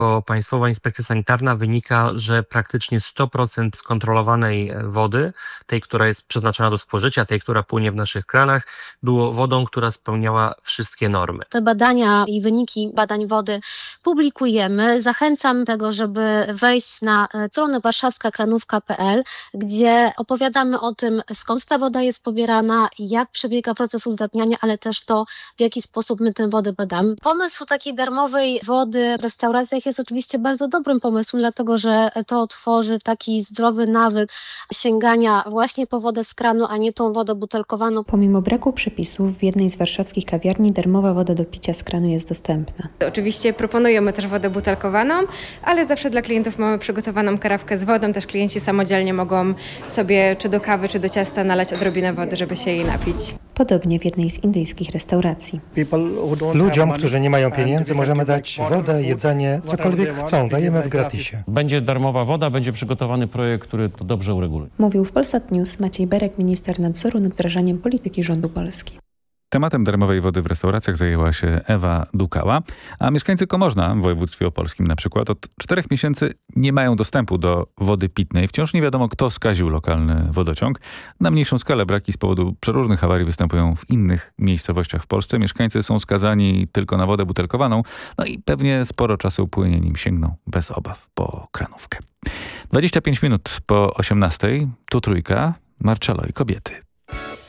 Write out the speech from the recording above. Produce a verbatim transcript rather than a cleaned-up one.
Bo Państwowa Inspekcja Sanitarna wynika, że praktycznie sto procent skontrolowanej wody, tej, która jest przeznaczona do spożycia, tej, która płynie w naszych kranach, było wodą, która spełniała wszystkie normy. Te badania i wyniki badań wody publikujemy. Zachęcam do tego, żeby wejść na stronę warszawska kranówka kropka pe el, gdzie opowiadamy o tym, skąd ta woda jest pobierana, jak przebiega proces uzdatniania, ale też to, w jaki sposób my tę wodę badamy. Pomysł takiej darmowej wody w restauracjach jest oczywiście bardzo dobrym pomysłem, dlatego że to tworzy taki zdrowy nawyk sięgania właśnie po wodę z kranu, a nie tą wodę butelkowaną. Pomimo braku przepisów w jednej z warszawskich kawiarni darmowa woda do picia z kranu jest dostępna. Oczywiście proponujemy też wodę butelkowaną, ale zawsze dla klientów mamy przygotowaną karafkę z wodą. Też klienci samodzielnie mogą sobie czy do kawy, czy do ciasta nalać odrobinę wody, żeby się jej napić. Podobnie w jednej z indyjskich restauracji. Ludziom, którzy nie mają pieniędzy, możemy dać wodę, jedzenie, cokolwiek chcą, dajemy w gratisie. Będzie darmowa woda, będzie przygotowany projekt, który to dobrze ureguluje. Mówił w Polsat News Maciej Berek, minister nadzoru nad wdrażaniem polityki rządu Polski. Tematem darmowej wody w restauracjach zajęła się Ewa Dukała, a mieszkańcy Komorzna w województwie opolskim na przykład od czterech miesięcy nie mają dostępu do wody pitnej. Wciąż nie wiadomo, kto skaził lokalny wodociąg. Na mniejszą skalę braki z powodu przeróżnych awarii występują w innych miejscowościach w Polsce. Mieszkańcy są skazani tylko na wodę butelkowaną, no i pewnie sporo czasu upłynie, nim sięgną bez obaw po kranówkę. dwadzieścia pięć minut po osiemnastej, tu Trójka, Marcello i kobiety.